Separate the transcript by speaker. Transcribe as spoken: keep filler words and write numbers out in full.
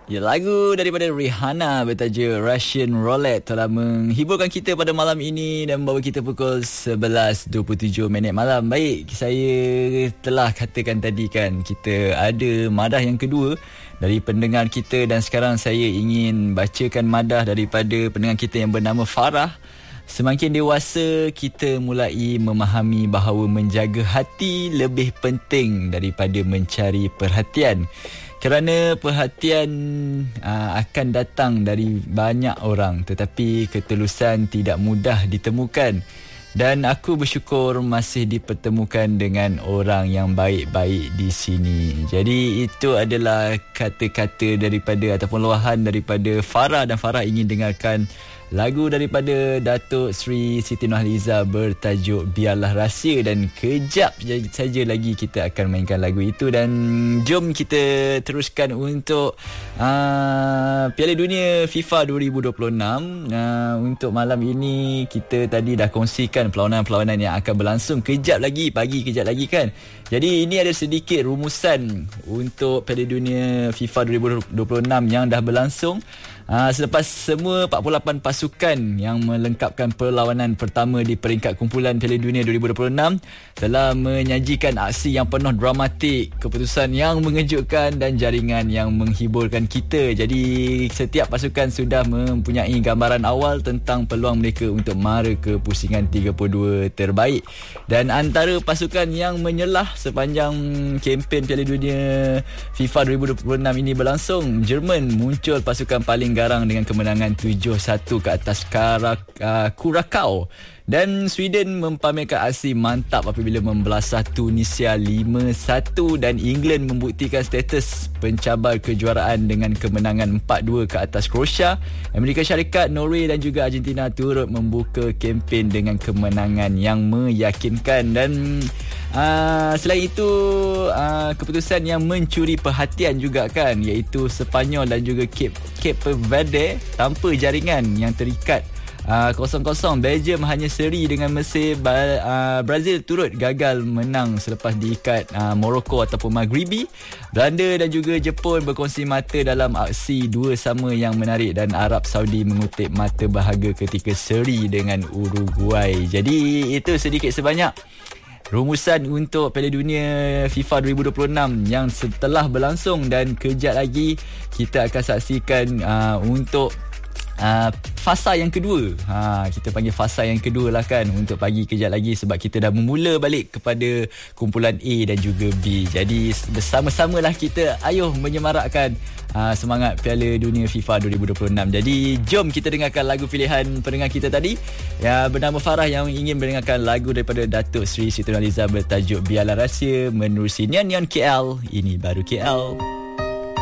Speaker 1: Ya, lagu daripada Rihanna bertajuk Russian Roulette telah menghiburkan kita pada malam ini dan membawa kita pukul sebelas dua puluh tujuh minit malam. Baik, saya telah katakan tadi kan, kita ada madah yang kedua dari pendengar kita dan sekarang saya ingin bacakan madah daripada pendengar kita yang bernama Farah. Semakin dewasa, kita mulai memahami bahawa menjaga hati lebih penting daripada mencari perhatian. Kerana perhatian aa, akan datang dari banyak orang, tetapi ketulusan tidak mudah ditemukan. Dan aku bersyukur masih dipertemukan dengan orang yang baik-baik di sini. Jadi itu adalah kata-kata daripada ataupun luahan daripada Farah, dan Farah ingin dengarkan lagu daripada Datuk Seri Siti Nurhaliza bertajuk Biarlah Rahsia, dan kejap saja lagi kita akan mainkan lagu itu. Dan jom kita teruskan untuk uh, Piala Dunia FIFA dua ribu dua puluh enam. Uh, untuk malam ini kita tadi dah kongsikan perlawanan-perlawanan yang akan berlangsung kejap lagi, pagi kejap lagi kan. Jadi ini ada sedikit rumusan untuk Piala Dunia FIFA dua ribu dua puluh enam yang dah berlangsung. Uh, selepas semua empat puluh lapan pasukan yang melengkapkan perlawanan pertama di peringkat kumpulan Piala Dunia dua ribu dua puluh enam telah menyajikan aksi yang penuh dramatik, keputusan yang mengejutkan dan jaringan yang menghiburkan kita. Jadi setiap pasukan sudah mempunyai gambaran awal tentang peluang mereka untuk mara ke pusingan tiga puluh dua terbaik. Dan antara pasukan yang menyelah sepanjang kempen Piala Dunia FIFA dua ribu dua puluh enam ini berlangsung, Jerman muncul pasukan paling garang dengan kemenangan tujuh satu ke atas Karak, uh, Curacao. Dan Sweden mempamerkan aksi mantap apabila membelasah Tunisia lima satu, dan England membuktikan status pencabar kejuaraan dengan kemenangan empat dua ke atas Croatia. Amerika Syarikat, Norway dan juga Argentina turut membuka kempen dengan kemenangan yang meyakinkan. Dan uh, selain itu uh, keputusan yang mencuri perhatian juga kan, iaitu Sepanyol dan juga Cape, Cape Verde tanpa jaringan yang terikat Uh, kosong kosong. Belgium hanya seri dengan Mesir. ba- uh, Brazil turut gagal menang selepas diikat uh, Morocco ataupun Maghribi. Belanda dan juga Jepun berkongsi mata dalam aksi dua sama yang menarik, dan Arab Saudi mengutip mata bahagia ketika seri dengan Uruguay. Jadi itu sedikit sebanyak rumusan untuk Piala Dunia FIFA dua ribu dua puluh enam yang setelah berlangsung, dan kejap lagi kita akan saksikan uh, untuk Uh, fasa yang kedua. ha, Kita panggil fasa yang kedua lah kan, untuk pagi kejap lagi, sebab kita dah memula balik kepada kumpulan A dan juga B. Jadi bersama-samalah kita ayuh menyemarakkan uh, semangat Piala Dunia FIFA dua ribu dua puluh enam. Jadi jom kita dengarkan lagu pilihan pendengar kita tadi yang bernama Farah, yang ingin mendengarkan lagu daripada Datuk Seri Siti Nurhaliza bertajuk Biarlah Rahsia menerusi Neon Neon K L. Ini baru K L.